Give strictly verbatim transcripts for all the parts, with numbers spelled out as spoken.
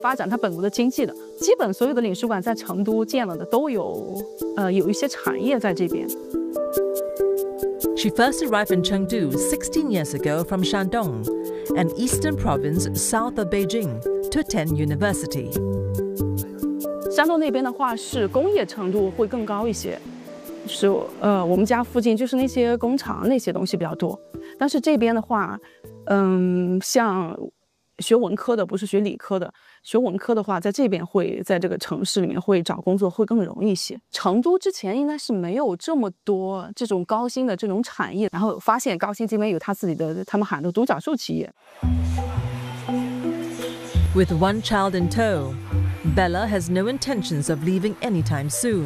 发展它本国的经济的。基本所有的领事馆在成都建了的都有，呃，有一些产业在这边。 She first arrived in Chengdu sixteen years ago from Shandong, an eastern province south of Beijing, to attend university. 山东那边的话是工业程度会更高一些，是呃我们家附近就是那些工厂那些东西比较多，但是这边的话，嗯，像学文科的不是学理科的，学文科的话在这边会在这个城市里面会找工作会更容易一些。成都之前应该是没有这么多这种高新的这种产业，然后发现高新这边有他自己的他们喊的独角兽企业。 With one child in tow, Bella has no intentions of leaving anytime soon.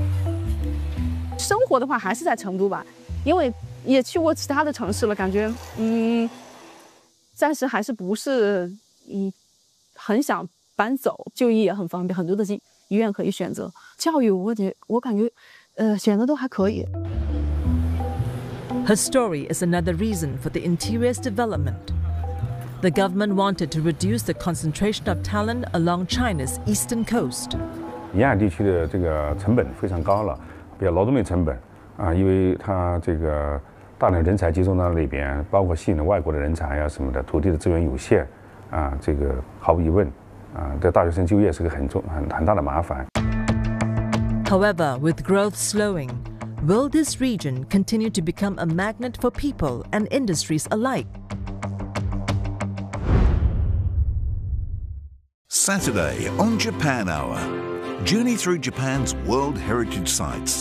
生活的话还是在成都吧，因为也去过其他的城市了，感觉嗯，暂时还是不是嗯很想搬走。就医也很方便，很多的医院可以选择。教育我觉我感觉呃选择都还可以。 Her story is another reason for the interior's development. The government wanted to reduce the concentration of talent along China's eastern coast. 沿海地区的这个成本非常高了，比较劳动力成本啊，因为它这个大量人才集中到那边，包括吸引了外国的人才啊什么的，土地的资源有限啊，这个毫无疑问啊，对大学生就业是个很重很很大的麻烦。 However, with growth slowing, will this region continue to become a magnet for people and industries alike? Saturday on Japan Hour. Journey through Japan's World Heritage Sites,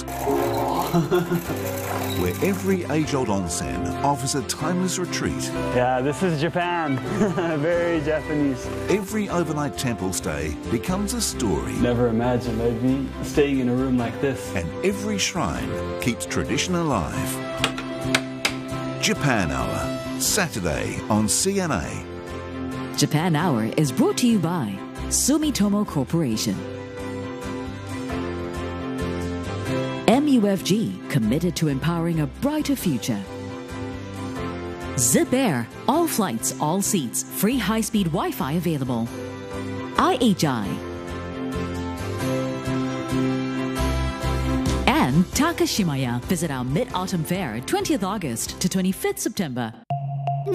where every age-old onsen offers a timeless retreat. Yeah, this is Japan. Very Japanese. Every overnight temple stay becomes a story. Never imagined I'd be staying in a room like this. And every shrine keeps tradition alive. Japan Hour, Saturday on C N A. Japan Hour is brought to you by Sumitomo Corporation. M U F G, committed to empowering a brighter future. Zip Air, all flights, all seats, free high-speed Wi-Fi available. I H I. And Takashimaya, visit our Mid-Autumn Fair, twentieth August to twenty-fifth September.